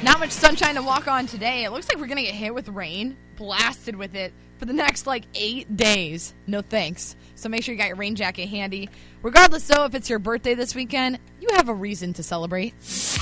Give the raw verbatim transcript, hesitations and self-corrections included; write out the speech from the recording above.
Not much sunshine to walk on today. It looks like we're going to get hit with rain, blasted with it for the next, like, eight days. No thanks. So make sure you got your rain jacket handy. Regardless, though, if it's your birthday this weekend, you have a reason to celebrate.